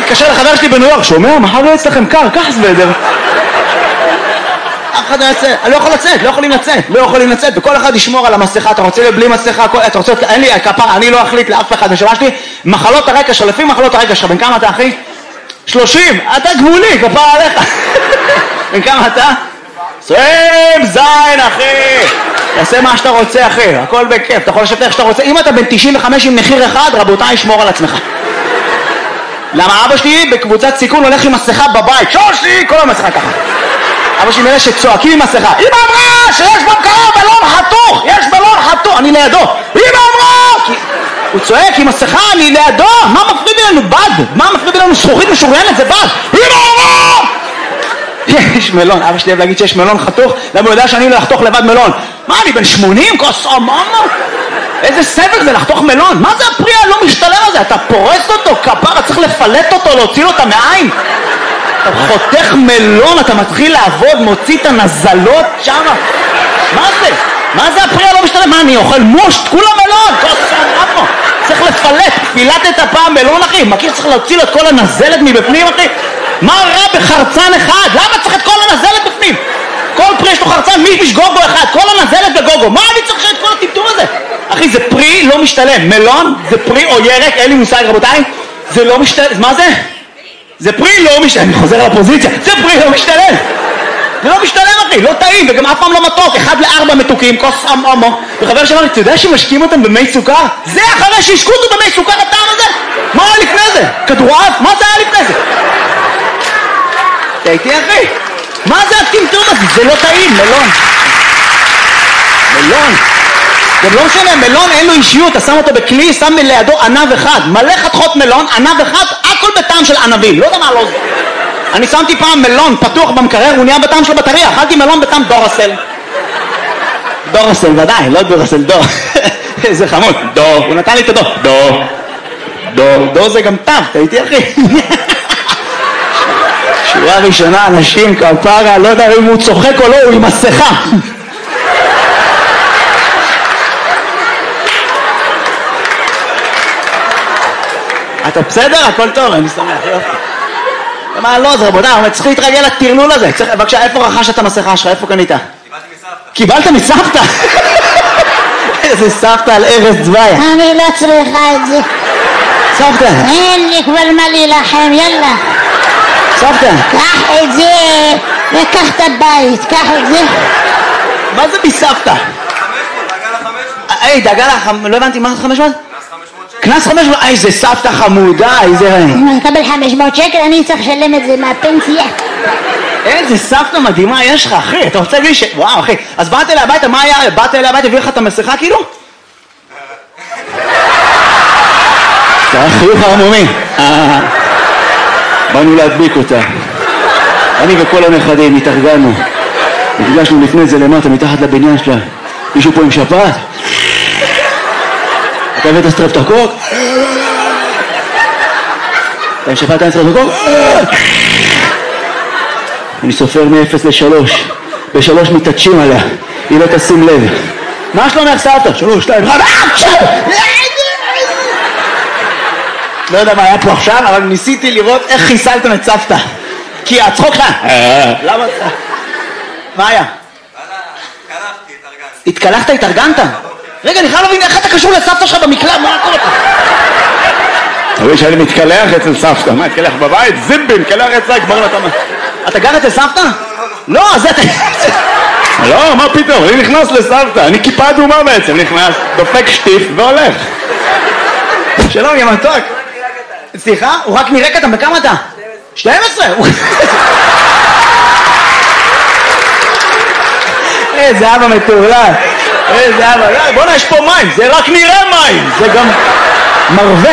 מתקשר לחבר שלי בניו יורק, שומע, מחר יהיה אצלכם קר, קח סוודר. אף אחד לא יצא, אני לא יכול לצאת, לא יכולים לצאת, וכל אחד ישמור על המסכה, אתה רוצה בלי מסכה, אתה רוצה, אין לי כפר, אני לא אחליט לאף אחד, נשמע שלי, מחלות הרקע שלך, לפי מחלות הרקע שלך, בן כמה אתה אחי? 30, אתה גבולי, כפר עליך. בן כמה אתה? 20 זין אחי, תעשה מה שאתה רוצה אחי, הכל בכיף, אתה יכול לשבת איך שאתה רוצה, אם אתה בן 95 עם מחיר אחד, רבותיי, שמור על עצמך. למה אבא שלי בקבוצת סיכון הולך עם מסכה בבית, שושי, כל המסכה ככה. אבא שלי מאלה שצועקים עם מסכה, אמא אמרה שיש במקרר בלון חתוך, יש בלון חתוך, אני לידו, אמא אמרה, הוא צועק עם מסכה, אני לידו, מה מפריד לנו בד? מה מפריד לנו זכוכית משוריינת? זה בד, אמא אמרה! יש מלון, אבא שלי אוהב להגיד שיש מלון חתוך, למה הוא יודע שאני לא לחתוך לבד מלון? מה, אני בן 80? כוסו, מה? איזה סבל זה לחתוך מלון? מה זה הפרי הלא משתלם הזה? אתה פורס אותו, כפרה, צריך לפלט אותו, להוציא לו את המעיים. אתה חותך מלון, אתה מתחיל לעבוד, מוציא את הנזלות שמה. מה זה? מה זה הפרי הלא משתלם? מה, אני אוכל מושט? כולה מלון, כוסו, מה? צריך לפלט, פילטת הפעם מלון אחי, מכיר שצריך להוציא לו את כל הנזלת מבפנים אחי? מה רע בחרצן אחד? למה צריך את כל הנזלת בפנים? כל פרי יש לו חרצן, מישמיש גוגו אחד, כל הנזלת בגוגו, מה אני צריך את כל הטמטום הזה? אחי, זה פרי לא משתלם, מלון זה פרי או ירק, אין לי מושג רבותיי, זה לא משתלם, מה זה? זה פרי לא משתלם, אני חוזר לפוזיציה, זה פרי לא משתלם, זה לא משתלם אחי, לא טעים, וגם אף פעם לא מתוק, 1-4 מתוקים, כוס אמו, וחבר שאמר לי, אתה יודע שמשקים אותם במי סוכר? זה אחרי שהשקו אותו במי סוכר הטעם הזה? מה היה לפני זה? כדורעף? מה זה היה לפני זה? אתה איתי אחי? מה זה הטמטום הזה? זה לא טעים, מלון. זה לא משנה, מלון אין לו אישיות, אתה שם אותו בכלי, שם לידו ענב אחד, מלא חתכות מלון, ענב אחד, הכל בטעם של ענבים, לא יודע מה לא זה. אני שמתי פעם מלון פתוח במקרר, הוא נהיה בטעם של בטריה, אכלתי מלון בטעם דורסל. דורסל, ודאי, לא דורסל, דור. איזה חמוד, דור, הוא נתן לי את הדור. דור זה גם טב, אתה איתי אחי? שורה ראשונה, אנשים, כפרה, לא יודע אם הוא צוחק או לא, הוא עם מסכה. אתה בסדר? הכל טוב, אני שמח, יופי. מה לא, זה רבותיי, אבל צריך להתרגל לטרלול הזה. בבקשה, איפה רכשת את המסכה שלך? איפה קנית? קיבלת מסבתא? איזה סבתא על ארץ צבאיה. אני לא צריכה את זה. סבתא. אין לי כבר מה להילחם, יאללה. סבתא. קח את זה וקח את הבית, קח את זה. מה זה מסבתא? 500, דאגה ל 500. לא הבנתי, מה זה 500? קנס 500, איזה סבתא חמודה, איזה... אם אני אקבל 500 שקל, אני צריך לשלם את זה מהפנסיה. איזה סבתא מדהימה יש לך, אחי, אתה רוצה להגיד ש... וואו, אחי, אז באת אליי הביתה, מה היה? באת אליי הביתה, הביא לך את המסכה, כאילו? זה היה חיוך ערמומי. באנו להדביק אותה. אני וכל הנכדים התארגנו. נפגשנו לפני זה למטה, מתחת לבניין שלה. מישהו פה עם שפעת? אתה הבאת סטרפטוקוק? אתה עם שפעת אין סטרפטוקוק? אני סופר מ-0 ל-3. ב-3 מתעטשים עליה. היא לא תשים לב. מה שלומך סבתא? 3, 2, 1. לא יודע מה היה פה עכשיו, אבל ניסיתי לראות איך חיסלתם את סבתא. כי הצחוק לה. למה? מה היה? התקלחתי, התארגנתי. התקלחת, התארגנת? רגע, אני חייב להבין איך אתה קשור לסבתא שלך במקלע, מה קורה פה? תראי שאני מתקלח אצל סבתא, מה, התקלח בבית? זימבי, מתקלח אצלה, כבר נתמה. אתה גר אצל סבתא? לא, אז אתה... לא, מה פתאום, אני נכנס לסבתא, אני כיפה אדומה בעצם, נכנס, דופק שטיף והולך. שלום, יא מתוק. סליחה? הוא רק נראה קטן, בכמה אתה? 12. איזה אבא מטורלל. איזה אבא, בוא'נה, יש פה מים, זה רק נראה מים, זה גם מרווה.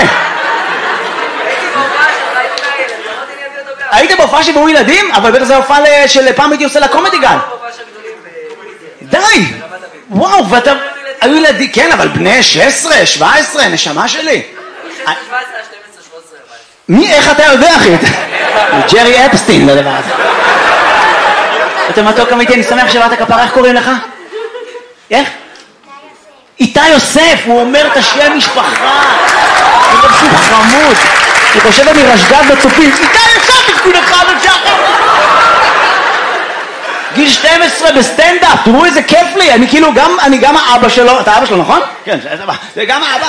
היית בהופעה שבאו ילדים? אבל בטח זה הופעה של פעם הייתי עושה לקומדי גל. די! וואו, ואתה... היו ילדים, כן, אבל בני 16, 17, נשמה שלי. 17, 12, 13. מי, איך אתה יודע, אחי? ג'רי אפסטין, לדבר הזה. אתה מתוק אמיתי, אני שמח שבאת כפרה, איך קוראים לך? איך? איתי יוסף, הוא אומר את השם משפחה. הוא אומר שהוא חמוד. אני חושב אני רשגז בצופים. די, אפשר תפקוד אחד, אפשר אחר. גיל 12 בסטנדאפ, תראו איזה כיף לי, אני כאילו גם, אני גם האבא שלו, אתה האבא שלו נכון? כן, זה גם האבא.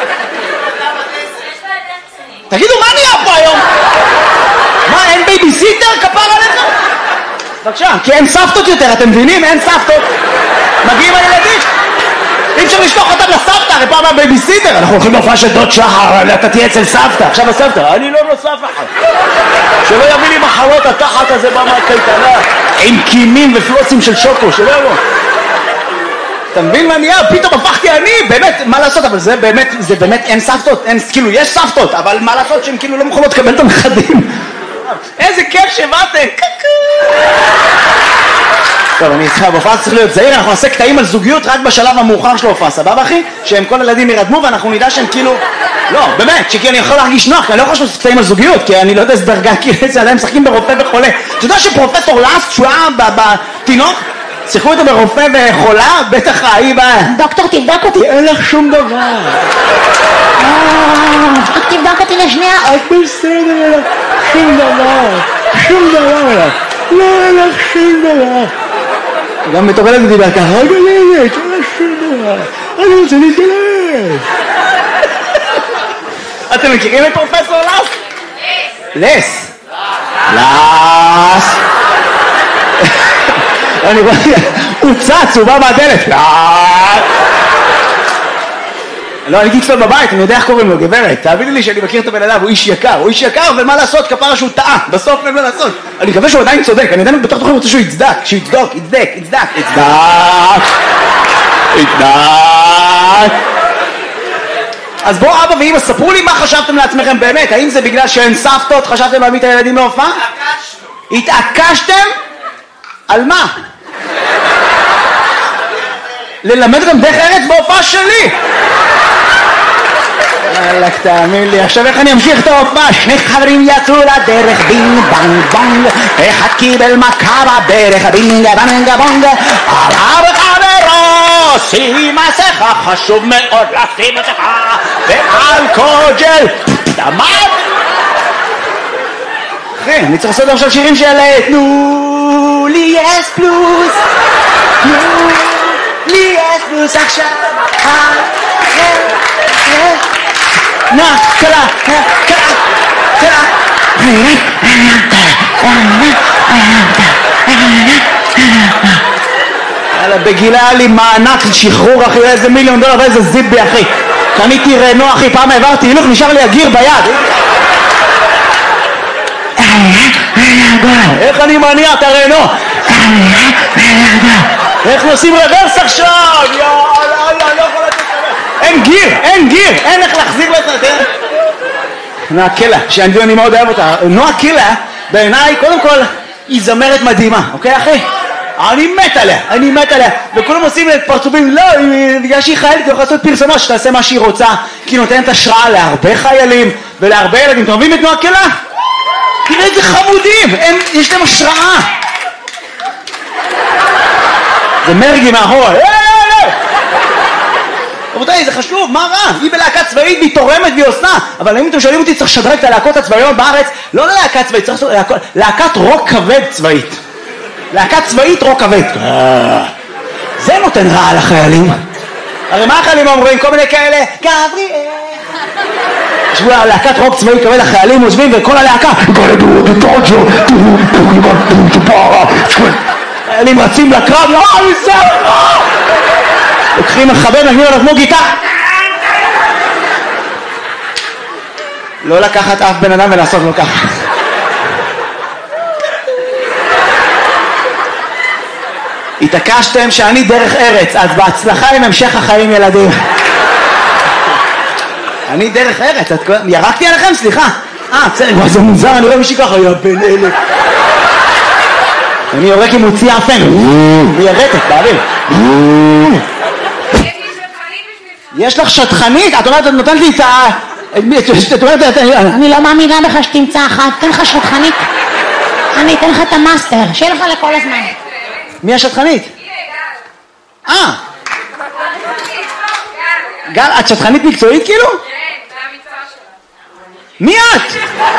תגידו, מה נהיה פה היום? מה, אין בייביסיטר? כפר עליך? בבקשה, כי אין סבתות יותר, אתם מבינים? אין סבתות. מגיעים הילדים. אי אפשר לשלוח אותם לסבתא, הרי פעם הבייביסיטר. אנחנו הולכים להופעה של דוד שחר, אתה תהיה אצל סבתא. עכשיו הסבתא, אני לא נוסף אחד. שלא יביא לי מחלות התחת הזה במקייטנה. עם קימים ופלוצים של שוקו, שלא יבוא. אתה מבין מה נהיה? פתאום הפכתי אני, באמת, מה לעשות? אבל זה באמת אין סבתות, כאילו יש סבתות, אבל מה לעשות שהן כאילו לא מוכנות לקבל את הנכדים? איזה כיף שבאתם! טוב, אני איתך, בהופעה צריך להיות זהיר, אנחנו נעשה קטעים על זוגיות רק בשלב המאוחר של ההופעה, סבבה אחי? שהם כל הילדים ירדמו ואנחנו נדע שהם כאילו... לא, באמת, שכי אני יכול להרגיש נוח, כי אני לא יכול לעשות קטעים על זוגיות, כי אני לא יודע איזה דרגה, כי זה עדיין משחקים ברופא וחולה. אתה יודע שפרופסור לאסט, שהוא היה בתינוק, שיחקו אותו ברופא וחולה, בטח ההיא בה... דוקטור, תבדוק אותי. אין לך שום דבר. תבדוק אותי לשנייה. את בסדר, שום דבר. שום דבר. לא, אין לך שום דבר. גם בתור ילד דיבר ככה, רגע ילד, אין לך שום דבר. אני רוצה להתגלש. אתם מכירים את פרופסור לס? לס. לס. אני רואה, הוא צץ, הוא בא מהדלת. לא, אני הייתי אצלו בבית, אני יודע איך קוראים לו, גברת. תאמיני לי שאני מכיר את הבן אדם, הוא איש יקר, ומה לעשות, כפרה שהוא טעה, בסוף אין מה לעשות. אני מקווה שהוא עדיין צודק, אני עדיין בתוך תוכן רוצה שהוא יצדק, יצדק. אז בואו אבא ואמא, ספרו לי מה חשבתם לעצמכם באמת, האם זה בגלל שאין סבתות, חשבתם להביא את הילדים להופעה? התעקשתם? על מה? ללמד גם דרך ארץ בהופעה שלי! אלק, תאמין לי, עכשיו איך אני אמשיך את ההופעה? שני חברים יצאו לדרך, בינג בנג בונג, אחד קיבל מכה בברך, בינג בנג בונג, עליו חברו, שים מסכה, חשוב מאוד לשים מסכה, ואלכוג'ל, דמד! אחי, אני צריך לעשות עכשיו שירים של תנו לי אס פלוס, תנו לי אס פלוס עכשיו, נה, קלה. יאללה, בגילה היה לי מענק שחרור אחי, איזה $1,000,000 ואיזה זיבי אחי. קניתי רנו אחי, פעם העברתי הילוך, נשאר לי הגיר ביד. איך אני מניע את הרנו? איך נוסעים רוורס עכשיו? יאללה, לא יכול לתת לך. אין גיר, אין איך להחזיר לו את זה. נועה קילה, שאני מאוד אוהב אותה. נועה קילה, בעיניי, קודם כל, היא זמרת מדהימה, אוקיי אחי? אני מת עליה, וכולם עושים את פרצופים, לא, בגלל שהיא חיילת, היא יכולה לעשות פרסומות שתעשה מה שהיא רוצה, כי היא נותנת השראה להרבה חיילים ולהרבה ילדים. אתם אוהבים את נועה קילה? תראה איזה חמודים, יש להם השראה. זה מרגי מאחורה. רבותיי, זה חשוב, מה רע? היא בלהקה צבאית והיא תורמת והיא עושה, אבל אם אתם שואלים אותי, צריך לשדרג את הלהקות הצבאיות בארץ, לא ללהקה צבאית, צריך להקת רוק כבד צבאית. להקה צבאית רוק כבד. זה נותן רע לחיילים. הרי מה החיילים אומרים? כל מיני כאלה, גבריאל. ישבו להקת רוק צבאי כבד, החיילים עוזבים וכל הלהקה חיילים רצים לקרב, לא, אני זה, לוקחים מחבר, נגנים עליו כמו גיטה. לא לקחת אף בן אדם ולעשות לו ככה. התעקשתם שאני דרך ארץ, אז בהצלחה עם המשך החיים ילדים. אני דרך ארץ, ירקתי עליכם? סליחה. בסדר, זה מוזר, אני רואה מישהי ככה, יא בן אלה. אני יורק עם מוציא אפן, וירקת, באוויר. יש לך שטחנית? את אומרת, את נותנת לי את ה... אני לא מאמינה לך שתמצא אחת, תן לך שטחנית. אני אתן לך את המאסטר, שיהיה לך לכל הזמן. מי השטחנית? גל, את שטחנית מקצועית כאילו? כן, זה המקצוע מי את?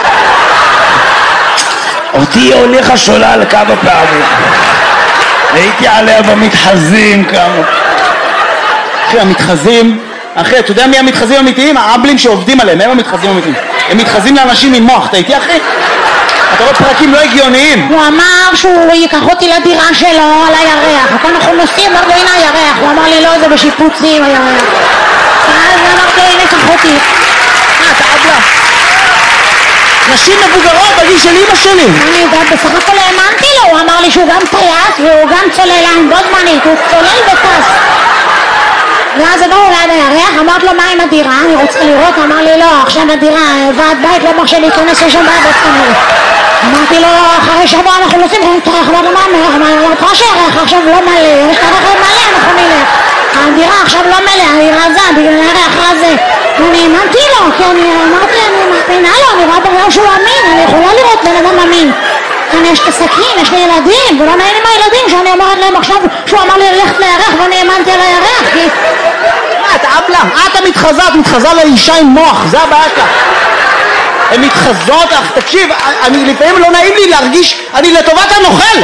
אותי הוליכה שולל כמה פעמים. הייתי עליה במתחזים כמה. אחי, המתחזים, אחי, אתה יודע מי המתחזים האמיתיים? האבלים שעובדים עליהם, הם המתחזים האמיתיים. הם מתחזים לאנשים עם מוח, אתה איתי אחי? אתה רואה פרקים לא הגיוניים. הוא אמר שהוא ייקח אותי לדירה שלו על הירח. הכל אנחנו נוסעים, אמר לו הנה הירח. הוא אמר לי לא, זה בשיפוצים הירח. אז אמרתי לו הנה קח אותי. אתה אבלה. נשים מבוגרות בגיל של אמא שלי. אני יודעת, בסך הכל האמנתי לו. הוא אמר לי שהוא גם טייס והוא גם צוללן בו זמנית. הוא צולל וטס. ואז הגענו ליד הירח, אמרת לו מה עם הדירה? אני רוצה לראות. אמר לי לא, עכשיו הדירה, ועד בית לא מרשה להיכנס לשם בעבוד כנראה. אמרתי לו, אחרי שבוע אנחנו נוסעים, אמרתי לו, מה, אמרת שהירח עכשיו לא מלא, יש לך רכב מלא, אנחנו נלך. הדירה עכשיו לא מלא, היא רזה, בגלל הירח רזה. ואני האמנתי לו, כי אני אמרתי, אני מאמינה לו, אני רואה בגלל שהוא אמין, אני יכולה לראות בן אדם אמין. כאן יש את הסכין, יש לי ילדים, ולא נעים עם הילדים שאני אומרת להם עכשיו שהוא אמר לי ללכת לירח ואני האמנתי על הירח, כי... את אבלה, את מתחזה לאישה עם מוח, זה הבעיה שלך. הן מתחזות, אך תקשיב, אני לפעמים לא נעים לי להרגיש, אני לטובת הנוכל.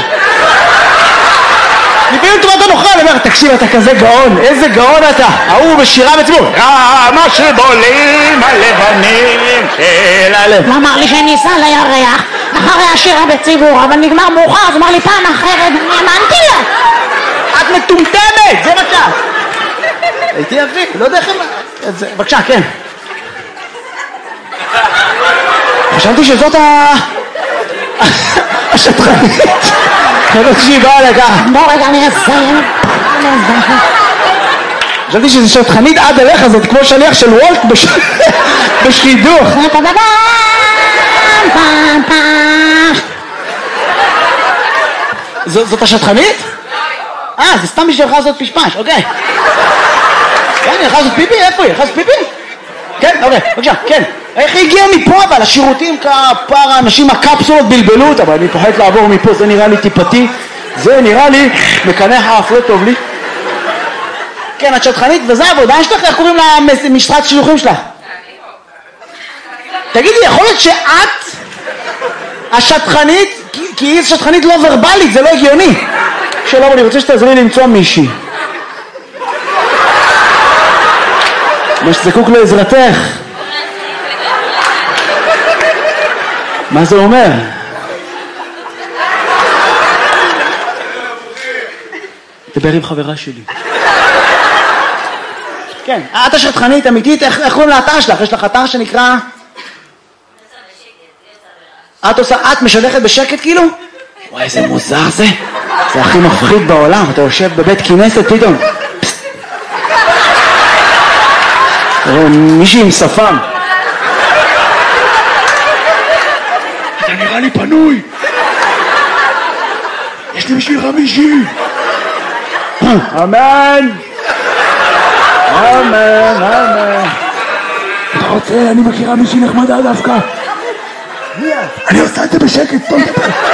לפעמים לטובת הנוכל, אני אומר, תקשיב, אתה כזה גאון, איזה גאון אתה. ההוא בשירה בציבור, כמה שבולים הלבנים של הלב. הוא אמר לי שאני אסע לירח אחרי השירה בציבור, אבל נגמר מאוחר, אז אמר לי פעם אחרת, אני האמנתי לו. את מטומטמת, זה מה שאת. הייתי אבי, לא יודע איך הם... בבקשה, כן. חשבתי שזאת השטחנית. חשבתי שהיא באה לכך. בוא רגע אני אסיים. חשבתי שזו שטחנית עד אליך, זאת כמו שליח של וולט בשידוך. זאת השטחנית? זה סתם בשביל לך לעשות פשפש, אוקיי. כן, היא הלכה לעשות פיפי? איפה היא? הלכה לעשות פיפי? כן, אוקיי, בבקשה, כן. איך היא הגיעה מפה אבל? השירותים כפר האנשים הקפסולות בלבלו אותה, אבל אני פוחד לעבור מפה, זה נראה לי טיפתי, זה נראה לי מקנח האף, לא טוב לי. כן, את שטחנית, וזה העבודה שלך? איך קוראים למשרת שילוחים שלך? תגידי, יכול להיות שאת השטחנית, כי היא שטחנית לא ורבלית, זה לא הגיוני. שלום, אני רוצה שתעזרי לי למצוא מישהי. מה שזקוק לעזרתך. מה זה אומר? דבר עם חברה שלי. כן, את השטחנית אמיתית, איך קוראים לאתר שלך? יש לך אתר שנקרא... את משדכת בשקט כאילו? וואי, איזה מוזר זה. זה הכי מפחיד בעולם, אתה יושב בבית כנסת פתאום. תראה, מישהי עם שפם. אתה נראה לי פנוי. יש לי בשבילך מישהי. אמן. אמן, אמן. אתה רוצה, אני מכירה מישהי נחמדה דווקא. אני עושה את זה בשקט, טוב.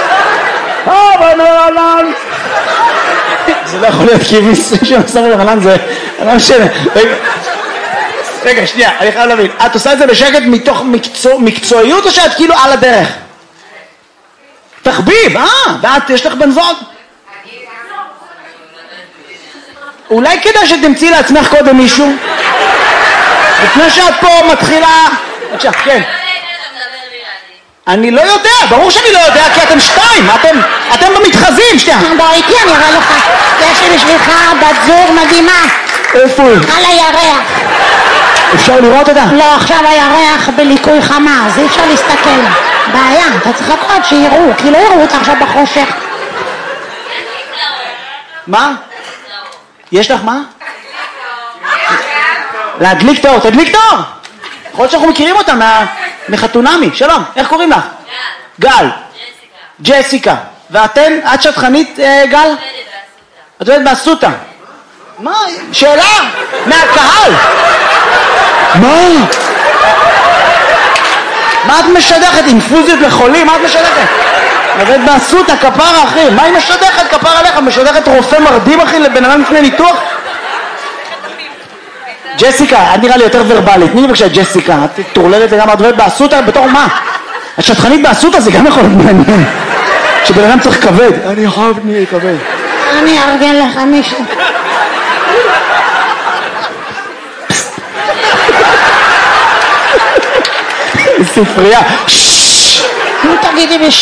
אמן. זה לא יכול להיות כי מישהו שמסתכל לחנן זה... לא משנה. רגע, שנייה, אני חייב להבין. את עושה את זה בשקט מתוך מקצועיות או שאת כאילו על הדרך? תחביב, ואת יש לך בן זוג? אולי כדאי שתמצאי לעצמך קודם מישהו? לפני שאת פה מתחילה... בבקשה, כן. אני לא יודע, ברור שאני לא יודע, כי אתם שתיים, אתם במתחזים, שנייה. בוא איתי, אני אראה לך. יש לי בשבילך בת זוג מדהימה. איפה היא? על הירח. אפשר לראות אותה? לא, עכשיו הירח בליקוי חמה, אז אי אפשר להסתכל. בעיה, אתה צריך לקרוא שיראו, כי לא יראו אותה עכשיו בחושך. מה? יש לך מה? להדליק את האור, תדליק את האור! יכול להיות שאנחנו מכירים אותה מחתונמי. שלום, איך קוראים לך? גל. ג'סיקה. ואתן? את שטחנית, גל? את עובדת באסותא. מה? שאלה? מהקהל? מה? מה את משדכת? אינפוזיות לחולים? מה את משדכת? עובדת באסותא, כפרה אחי. מה היא משדכת? כפרה עליך. משדכת רופא מרדים אחי לבן אדם לפני ניתוח? ג'סיקה, את נראה לי יותר ורבלית. תני לי בבקשה ג'סיקה, את טורללת לגמרי, את עובדת באסותא בתור מה? השטחנית באסותא זה גם יכול להיות מעניין. שבן אדם צריך כבד. אני חייב נהיה כבד. אני ארגן לך מישהו. ספרייה. נו תגידי